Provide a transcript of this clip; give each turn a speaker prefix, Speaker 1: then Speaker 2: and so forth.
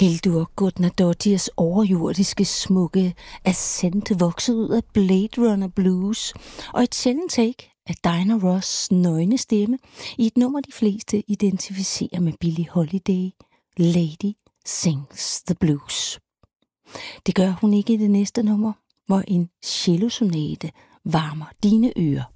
Speaker 1: Hildur Gudnadottirs overjordiske smukke accent voksede ud af Blade Runner Blues og et sjældent take af Diana Ross' nøgne stemme i et nummer, de fleste identificerer med Billie Holiday, Lady Sings the Blues. Det gør hun ikke i det næste nummer, hvor en cellosonate varmer dine ører.